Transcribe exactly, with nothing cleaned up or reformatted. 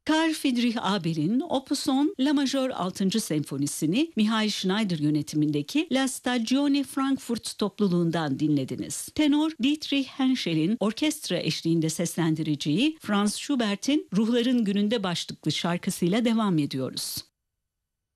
Carl Friedrich Abel'in Opus on La Majör altıncı senfonisini Mihail Schneider yönetimindeki La Stagione Frankfurt topluluğundan dinlediniz. Tenor Dietrich Henschel'in orkestra eşliğinde seslendireceği Franz Schubert'in Ruhların Gününde başlıklı şarkısıyla devam ediyoruz.